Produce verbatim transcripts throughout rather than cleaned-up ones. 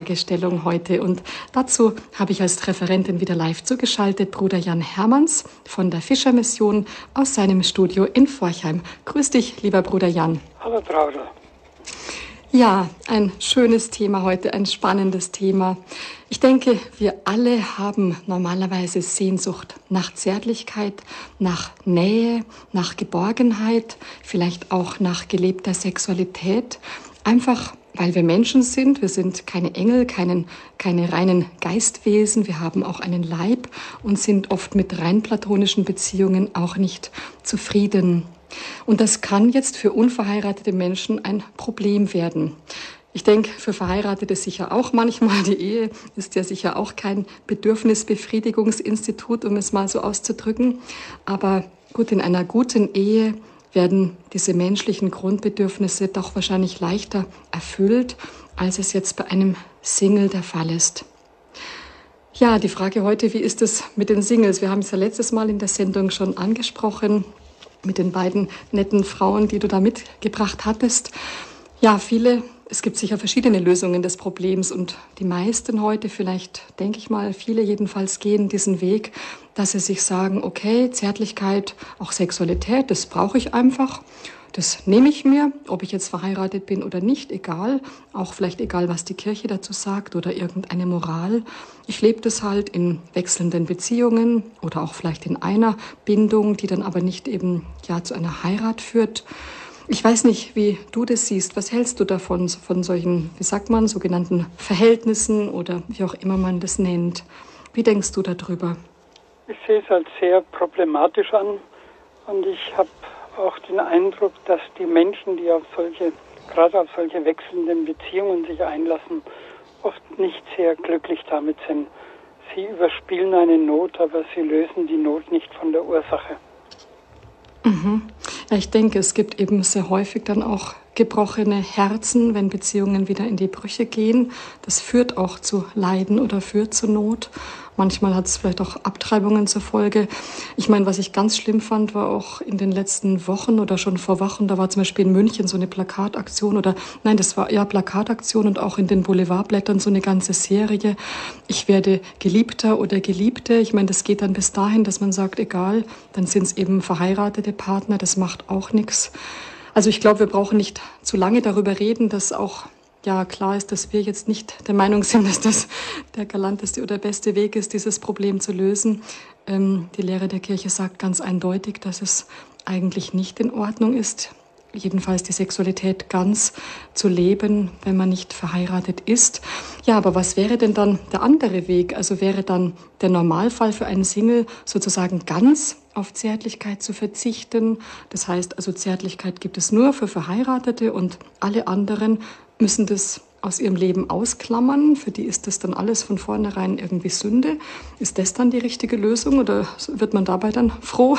Fragestellung heute. Und dazu habe ich als Referentin wieder live zugeschaltet Bruder Jan Hermanns von der Fischermission aus seinem Studio in Forchheim. Grüß dich, lieber Bruder Jan. Hallo, Traudl. Ja, ein schönes Thema heute, ein spannendes Thema. Ich denke, wir alle haben normalerweise Sehnsucht nach Zärtlichkeit, nach Nähe, nach Geborgenheit, vielleicht auch nach gelebter Sexualität. Einfach, weil wir Menschen sind. Wir sind keine Engel, keinen, keine reinen Geistwesen. Wir haben auch einen Leib und sind oft mit rein platonischen Beziehungen auch nicht zufrieden. Und das kann jetzt für unverheiratete Menschen ein Problem werden. Ich denke, für Verheiratete sicher auch manchmal. Die Ehe ist ja sicher auch kein Bedürfnisbefriedigungsinstitut, um es mal so auszudrücken. Aber gut, in einer guten Ehe werden diese menschlichen Grundbedürfnisse doch wahrscheinlich leichter erfüllt, als es jetzt bei einem Single der Fall ist. Ja, die Frage heute, wie ist es mit den Singles? Wir haben es ja letztes Mal in der Sendung schon angesprochen, mit den beiden netten Frauen, die du da mitgebracht hattest. Ja, viele, es gibt sicher verschiedene Lösungen des Problems und die meisten heute, vielleicht denke ich mal, viele jedenfalls gehen diesen Weg, dass sie sich sagen, okay, Zärtlichkeit, auch Sexualität, das brauche ich einfach. Das nehme ich mir, ob ich jetzt verheiratet bin oder nicht, egal. Auch vielleicht egal, was die Kirche dazu sagt oder irgendeine Moral. Ich lebe das halt in wechselnden Beziehungen oder auch vielleicht in einer Bindung, die dann aber nicht eben ja zu einer Heirat führt. Ich weiß nicht, wie du das siehst. Was hältst du davon, von solchen, wie sagt man, sogenannten Verhältnissen oder wie auch immer man das nennt? Wie denkst du darüber? Ich sehe es als sehr problematisch an und ich habe auch den Eindruck, dass die Menschen, die auf solche, gerade auf solche wechselnden Beziehungen sich einlassen, oft nicht sehr glücklich damit sind. Sie überspielen eine Not, aber sie lösen die Not nicht von der Ursache. Mhm. Ja, ich denke, es gibt eben sehr häufig dann auch gebrochene Herzen, wenn Beziehungen wieder in die Brüche gehen. Das führt auch zu Leiden oder führt zu Not. Manchmal hat es vielleicht auch Abtreibungen zur Folge. Ich meine, was ich ganz schlimm fand, war auch in den letzten Wochen oder schon vor Wochen, da war zum Beispiel in München so eine Plakataktion oder, nein, das war ja Plakataktion und auch in den Boulevardblättern so eine ganze Serie. Ich werde Geliebter oder Geliebte. Ich meine, das geht dann bis dahin, dass man sagt, egal, dann sind es eben verheiratete Partner, das macht auch nichts. Also ich glaube, wir brauchen nicht zu lange darüber reden, dass auch ja klar ist, dass wir jetzt nicht der Meinung sind, dass das der galanteste oder beste Weg ist, dieses Problem zu lösen. Ähm, die Lehre der Kirche sagt ganz eindeutig, dass es eigentlich nicht in Ordnung ist, jedenfalls die Sexualität ganz zu leben, wenn man nicht verheiratet ist. Ja, aber was wäre denn dann der andere Weg? Also wäre dann der Normalfall für einen Single sozusagen ganz auf Zärtlichkeit zu verzichten? Das heißt, also Zärtlichkeit gibt es nur für Verheiratete und alle anderen müssen das aus ihrem Leben ausklammern. Für die ist das dann alles von vornherein irgendwie Sünde. Ist das dann die richtige Lösung oder wird man dabei dann froh?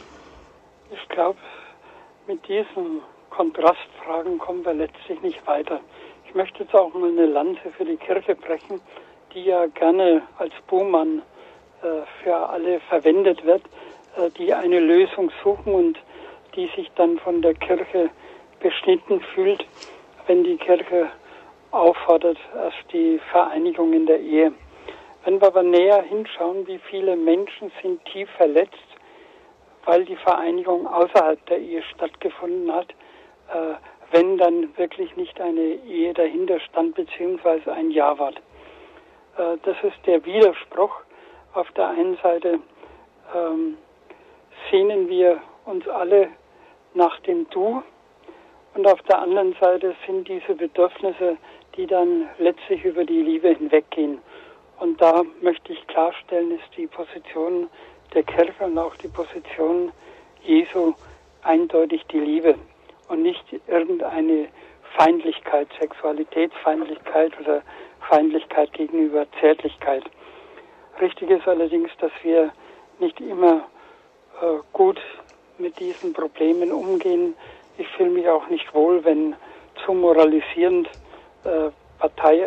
Ich glaube, mit diesen Kontrastfragen kommen wir letztlich nicht weiter. Ich möchte jetzt auch mal eine Lanze für die Kirche brechen, die ja gerne als Buhmann äh, für alle verwendet wird, äh, die eine Lösung suchen und die sich dann von der Kirche beschnitten fühlt, wenn die Kirche auffordert auf die Vereinigung in der Ehe. Wenn wir aber näher hinschauen, wie viele Menschen sind tief verletzt, weil die Vereinigung außerhalb der Ehe stattgefunden hat, äh, wenn dann wirklich nicht eine Ehe dahinter stand, beziehungsweise ein Ja-Wort. Äh, das ist der Widerspruch. Auf der einen Seite ähm, sehnen wir uns alle nach dem Du, und auf der anderen Seite sind diese Bedürfnisse, die dann letztlich über die Liebe hinweggehen. Und da möchte ich klarstellen, ist die Position der Kirche und auch die Position Jesu eindeutig die Liebe und nicht irgendeine Feindlichkeit, Sexualitätsfeindlichkeit oder Feindlichkeit gegenüber Zärtlichkeit. Richtig ist allerdings, dass wir nicht immer äh, gut mit diesen Problemen umgehen. Ich fühle mich auch nicht wohl, wenn zu moralisierend äh, Partei äh,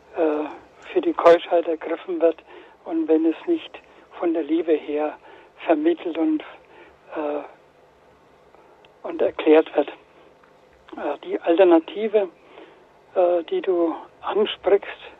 für die Keuschheit ergriffen wird und wenn es nicht von der Liebe her vermittelt und, äh, und erklärt wird. Äh, die Alternative, äh, die du ansprichst,